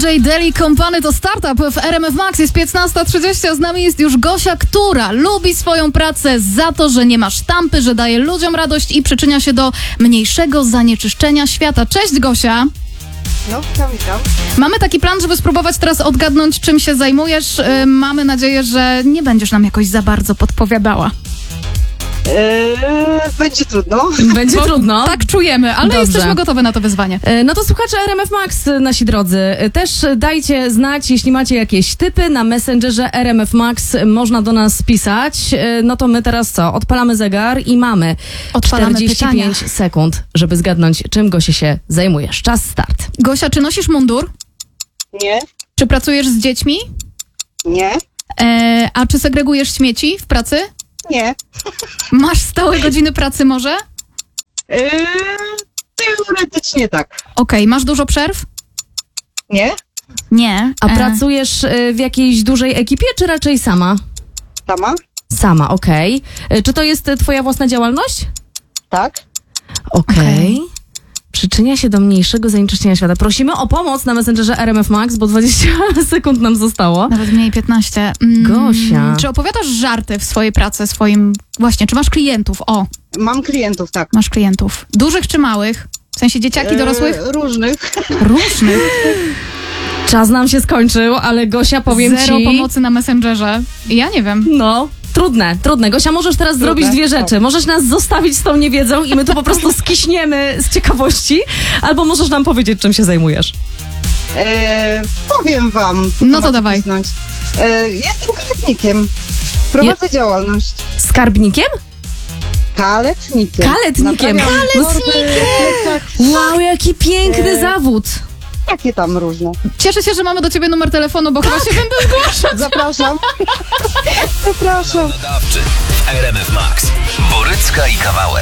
DJ Deli Company to startup w RMF Max. Jest 15:30, a z nami jest już Gosia, która lubi swoją pracę za to, że nie ma sztampy, że daje ludziom radość i przyczynia się do mniejszego zanieczyszczenia świata. Cześć, Gosia. No, witam. Mamy taki plan, żeby spróbować teraz odgadnąć, czym się zajmujesz. Mamy nadzieję, że nie będziesz nam jakoś za bardzo podpowiadała. Będzie trudno. Będzie trudno. Tak czujemy, ale Dobrze. jesteśmy gotowe na to wyzwanie. No to słuchacze RMF Max, nasi drodzy, też dajcie znać, jeśli macie jakieś typy na Messengerze RMF Max, można do nas pisać. No to my teraz co? Odpalamy zegar i mamy Odpalamy 45 pytania. sekund, żeby zgadnąć, czym Gosia się zajmujesz. Czas start. Gosia, czy nosisz mundur? Nie, Czy pracujesz z dziećmi? nie, A czy segregujesz śmieci w pracy? nie. Masz stałe godziny pracy może? Teoretycznie tak. Okej, masz dużo przerw? Nie, Nie. A pracujesz w jakiejś dużej ekipie, czy raczej sama? sama, Sama, okej. Czy to jest twoja własna działalność? tak. Okej. Przyczynia się do mniejszego zanieczyszczenia świata. Prosimy o pomoc na Messengerze RMF Max, bo 20 sekund nam zostało. Nawet mniej 15. Gosia. Czy opowiadasz żarty w swojej pracy, Właśnie, czy masz klientów? O, Mam klientów, tak. masz klientów. Dużych czy małych? W sensie dzieciaki, dorosłych? Różnych. Różnych. Czas nam się skończył, ale Gosia, powiem Zero ci... pomocy na Messengerze. Ja nie wiem. No, trudne. Gosia, możesz teraz zrobić dwie rzeczy. Możesz nas zostawić z tą niewiedzą i my tu po prostu skiśniemy z ciekawości, albo możesz nam powiedzieć, czym się zajmujesz. Powiem wam. co No to macie dawaj. pisnąć. Jestem kaletnikiem. Prowadzę działalność. Skarbnikiem? Kaletnikiem. Kaletnikiem. Naprawiam Kaletnikiem. torby, plecak, Wow, jaki piękny zawód. Takie tam różne. Cieszę się, że mamy do ciebie numer telefonu, bo chyba się będę zgłaszać. Zapraszam. Zapraszam. Dodawczy w RMF Max. Borycka i Kawałek.